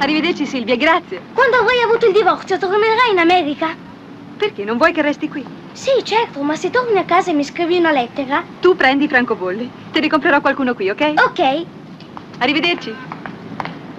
Arrivederci Silvia, grazie. Quando avrai avuto il divorzio tornerai in America? Perché, non vuoi che resti qui? Sì, certo, ma se torni a casa e mi scrivi una lettera... Tu prendi i francobolli. Te ne comprerò qualcuno qui, ok? Ok. Arrivederci.